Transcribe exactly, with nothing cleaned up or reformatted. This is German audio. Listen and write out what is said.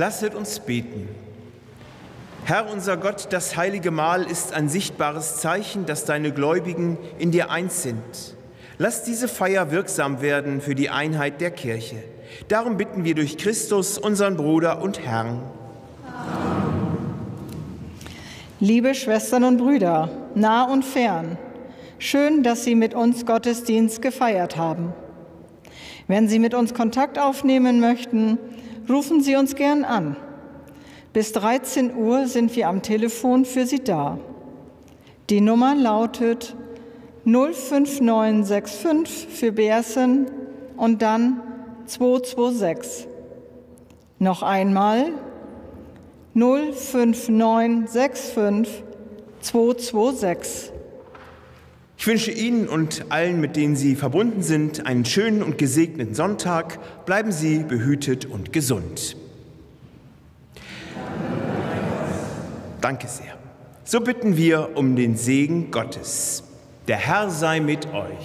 Lasset uns beten. Herr unser Gott, das heilige Mahl ist ein sichtbares Zeichen, dass deine Gläubigen in dir eins sind. Lass diese Feier wirksam werden für die Einheit der Kirche. Darum bitten wir durch Christus, unseren Bruder und Herrn. Amen. Liebe Schwestern und Brüder, nah und fern, schön, dass Sie mit uns Gottesdienst gefeiert haben. Wenn Sie mit uns Kontakt aufnehmen möchten, rufen Sie uns gern an. Bis dreizehn Uhr sind wir am Telefon für Sie da. Die Nummer lautet null fünf neun sechs fünf für Beersen und dann zwei zwei sechs. Noch einmal null fünf neun sechs fünf zwei zwei sechs. Ich wünsche Ihnen und allen, mit denen Sie verbunden sind, einen schönen und gesegneten Sonntag. Bleiben Sie behütet und gesund. Danke sehr. So bitten wir um den Segen Gottes. Der Herr sei mit euch.